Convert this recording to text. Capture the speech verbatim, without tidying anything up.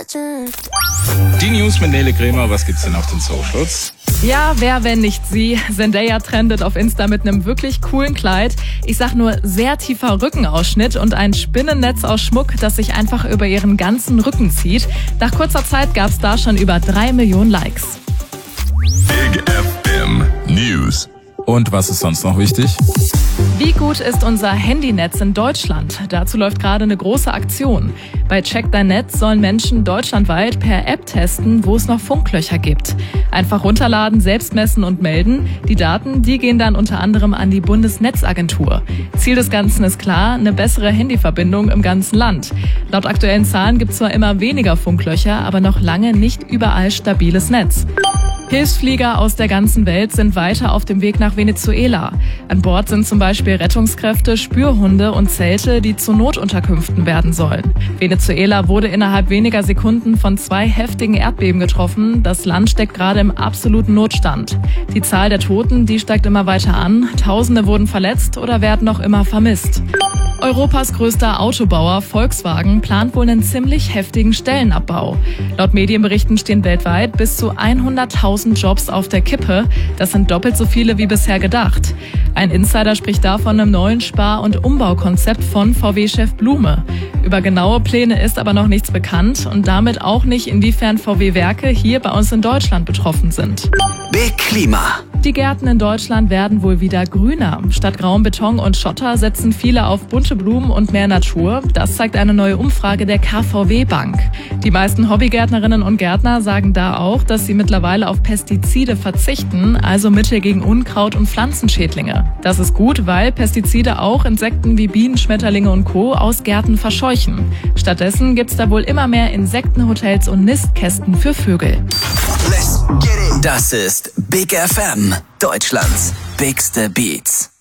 Die News mit Nele Krämer, was gibt's denn auf den Socials? Ja, wer, wenn nicht sie? Zendaya trendet auf Insta mit einem wirklich coolen Kleid. Ich sag nur sehr tiefer Rückenausschnitt und ein Spinnennetz aus Schmuck, das sich einfach über ihren ganzen Rücken zieht. Nach kurzer Zeit gab's da schon über drei Millionen Likes. Big F M News. Und was ist sonst noch wichtig? Wie gut ist unser Handynetz in Deutschland? Dazu läuft gerade eine große Aktion. Bei Check Dein Netz sollen Menschen deutschlandweit per App testen, wo es noch Funklöcher gibt. Einfach runterladen, selbst messen und melden. Die Daten, die gehen dann unter anderem an die Bundesnetzagentur. Ziel des Ganzen ist klar, eine bessere Handyverbindung im ganzen Land. Laut aktuellen Zahlen gibt es zwar immer weniger Funklöcher, aber noch lange nicht überall stabiles Netz. Hilfsflieger aus der ganzen Welt sind weiter auf dem Weg nach Venezuela. An Bord sind zum Beispiel Rettungskräfte, Spürhunde und Zelte, die zu Notunterkünften werden sollen. Venezuela wurde innerhalb weniger Sekunden von zwei heftigen Erdbeben getroffen. Das Land steckt gerade im absoluten Notstand. Die Zahl der Toten, die steigt immer weiter an. Tausende wurden verletzt oder werden noch immer vermisst. Europas größter Autobauer Volkswagen plant wohl einen ziemlich heftigen Stellenabbau. Laut Medienberichten stehen weltweit bis zu hunderttausend Jobs auf der Kippe. Das sind doppelt so viele wie bisher gedacht. Ein Insider spricht da von einem neuen Spar- und Umbaukonzept von V W-Chef Blume. Über genaue Pläne ist aber noch nichts bekannt und damit auch nicht, inwiefern V W-Werke hier bei uns in Deutschland betroffen sind. Big Klima. Die Gärten in Deutschland werden wohl wieder grüner. Statt grauem Beton und Schotter setzen viele auf bunte Blumen und mehr Natur. Das zeigt eine neue Umfrage der K V W-Bank. Die meisten Hobbygärtnerinnen und Gärtner sagen da auch, dass sie mittlerweile auf Pestizide verzichten, also Mittel gegen Unkraut und Pflanzenschädlinge. Das ist gut, weil Pestizide auch Insekten wie Bienen, Schmetterlinge und Co. aus Gärten verscheuchen. Stattdessen gibt's da wohl immer mehr Insektenhotels und Nistkästen für Vögel. Let's get it. Das ist Big F M, Deutschlands bigste Beats.